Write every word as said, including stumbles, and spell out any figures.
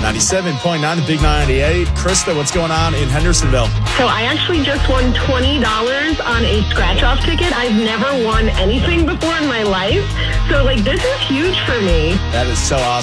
ninety-seven point nine, the Big ninety-eight. Krista, what's going on in Hendersonville? So I actually just won twenty dollars on a scratch-off ticket. I've never won anything before in my life. So, like, this is huge for me. That is so awesome.